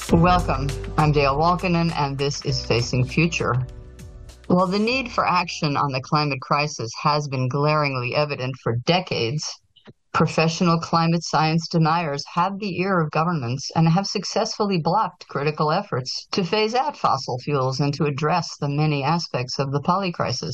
Welcome. I'm Dale Walkinen, and this is Facing Future. While the need for action on the climate crisis has been glaringly evident for decades, professional climate science deniers have the ear of governments and have successfully blocked critical efforts to phase out fossil fuels and to address the many aspects of the polycrisis.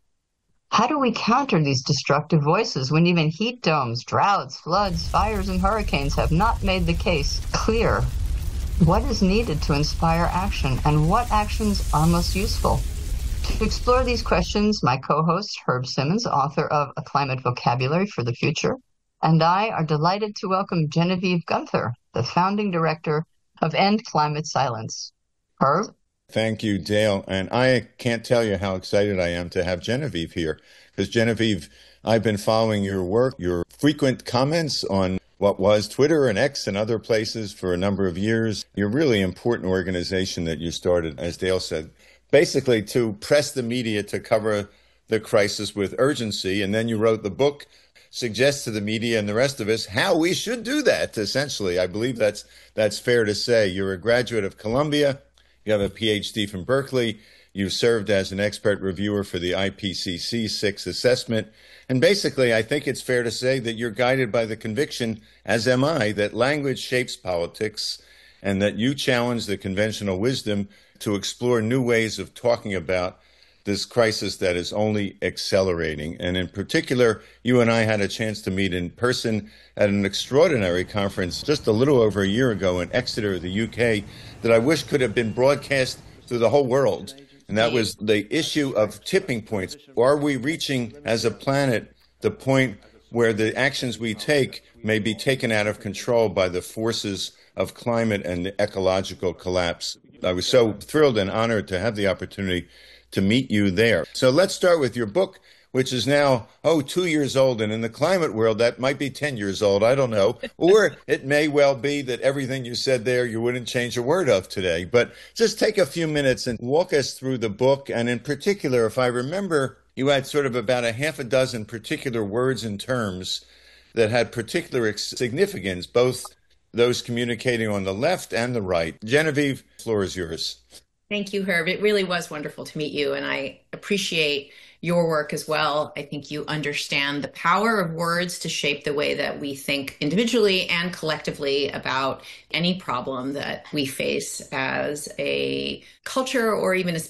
How do we counter these destructive voices when even heat domes, droughts, floods, fires, and hurricanes have not made the case clear? What is needed to inspire action, and what actions are most useful? To explore these questions, my co-host, Herb Simmons, author of A Climate Vocabulary for the Future, and I are delighted to welcome Genevieve Gunther, the founding director of End Climate Silence. Herb? Thank you, Dale. And I can't tell you how excited I am to have Genevieve here. Because Genevieve, I've been following your work, your frequent comments on what was Twitter and X and other places for a number of years. You're a really important organization that you started, as Dale said, basically to press the media to cover the crisis with urgency. And then you wrote the book, suggest to the media and the rest of us how we should do that, essentially. I believe that's fair to say. You're a graduate of Columbia. You have a PhD from Berkeley. You've served as an expert reviewer for the IPCC 6 assessment. And basically, I think it's fair to say that you're guided by the conviction, as am I, that language shapes politics and that you challenge the conventional wisdom to explore new ways of talking about this crisis that is only accelerating. And in particular, you and I had a chance to meet in person at an extraordinary conference just a little over a year ago in Exeter, the UK, that I wish could have been broadcast to the whole world. And that was the issue of tipping points. Are we reaching as a planet the point where the actions we take may be taken out of control by the forces of climate and the ecological collapse? I was so thrilled and honored to have the opportunity to meet you there. So let's start with your book, which is now, 2 years old. And in the climate world, that might be 10 years old. I don't know. Or it may well be that everything you said there, you wouldn't change a word of today. But just take a few minutes and walk us through the book. And in particular, if I remember, you had sort of about a half a dozen particular words and terms that had particular significance, both those communicating on the left and the right. Genevieve, the floor is yours. Thank you, Herb. It really was wonderful to meet you, and I appreciate your work as well. I think you understand the power of words to shape the way that we think individually and collectively about any problem that we face as a culture or even